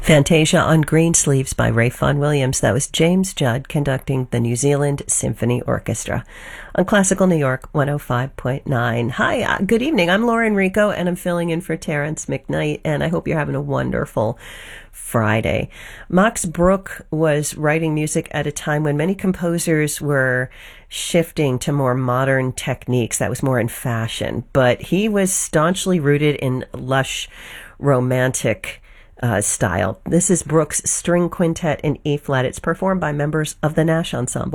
Fantasia on Greensleeves by Ray Vaughan Williams. That was James Judd conducting the New Zealand Symphony Orchestra on Classical New York 105.9. Hi, good evening. I'm Laura Enrico, and I'm filling in for Terrence McKnight, and I hope you're having a wonderful Friday. Max Bruch was writing music at a time when many composers were shifting to more modern techniques that was more in fashion, but he was staunchly rooted in lush, romantic style. This is Bruch's String Quintet in E-flat. It's performed by members of the Nash Ensemble.